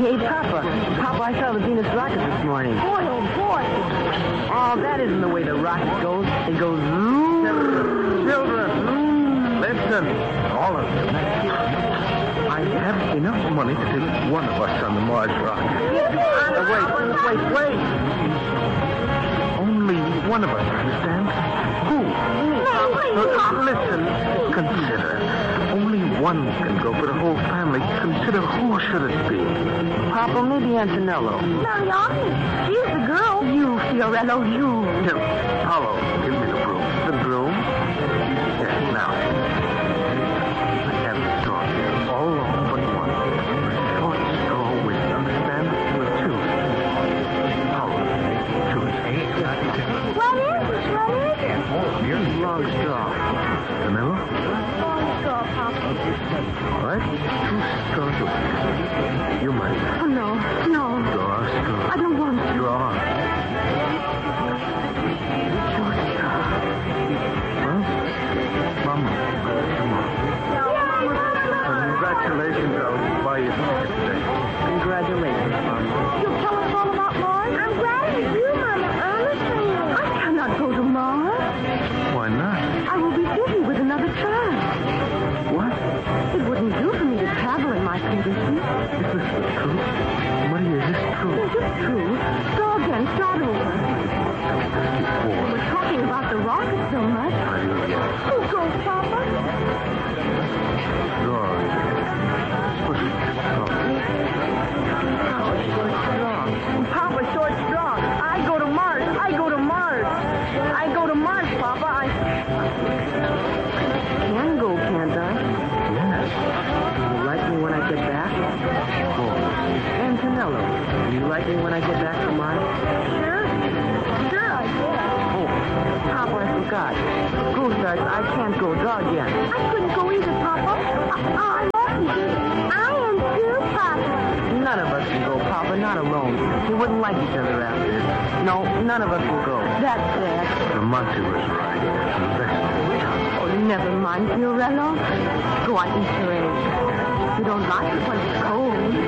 Hey, Papa. Papa, I saw the Venus rocket this morning. Boy, oh, boy. Oh, that isn't the way the rocket goes. It goes zoom. Children, listen, all of you. I have enough money to take one of us on the Mars rocket. Wait. Only one of us, understand? Who? Listen, consider. Only one can go for the whole family. Consider who should it be? Papa, maybe Antonello. Mariani, she's the girl. You, Fiorello, you. Here, Paolo, give me the broom. The broom? Yes, now. I have the straw here. All along but one. Short straw with, understand? With two. Paolo, choose. What is it? Long straw. Vanilla? Long straw, Papa. All right. Two straws away. You might. Oh, no. Straw. I don't want to. Straw. Well, Mama, come on. Congratulations, I'll buy you a ticket today. Congratulations, Mama. You'll tell us all about Mars? I'm glad it's you, Mama. Honestly. I cannot go to Mars. Why not? I will be busy with another child. What? It wouldn't do for me to travel in my condition. Is this the truth? Maria, is this true? Is it true? Go again. Start over. Before. We're talking about the rocket so much. How do you get? Who goes, Papa? Straw. Push it. Papa, short straw. I go to Mars. I go to Mars, Papa. I can go, can't I? Yes. Will you like me when I get back? Antonello, will you like me when I get back from Mars? Sure, I guess. Oh, Papa, I forgot. School starts. I can't go. Draw again. I couldn't go either, Papa. I love you. I am too, Papa. None of us can go, Papa. Not alone. We wouldn't like each other after this. No, none of us will go. That's sad. Monty was right. Oh, never mind, Fiorello. Go on, eat your eggs. You don't like it when it's cold.